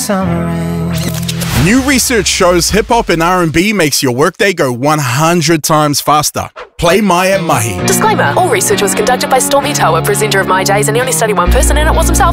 summer rain. New research shows hip-hop and R&B makes your workday go 100 times faster. Play Mai at Mahi. Disclaimer, all research was conducted by Stormy Toa, presenter of My Days, and he only studied one person and it was himself.